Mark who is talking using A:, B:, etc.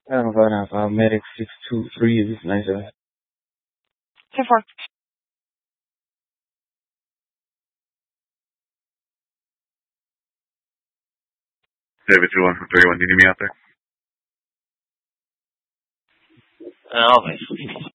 A: I don't know if medic 623 is nice.
B: 10-4.
C: David 2131, do you need me out there?
D: Obviously.